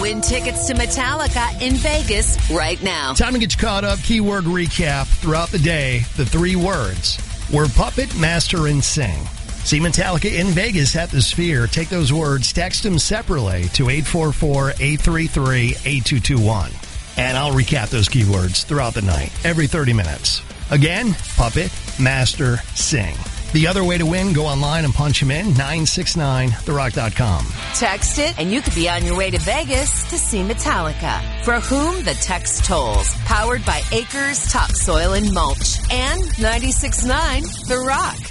Win tickets to Metallica in Vegas right now. Time to get you caught up. Keyword recap throughout the day. The 3 words were puppet, master, and sing. See Metallica in Vegas at the Sphere. Take those words, text them separately to 844-833-8221. And I'll recap those keywords throughout the night, every 30 minutes. Again, puppet, master, sing. The other way to win, go online and punch them in, 969therock.com. Text it, and you could be on your way to Vegas to see Metallica. For whom the text tolls. Powered by Acres Topsoil and Mulch. And 96.9 The Rock.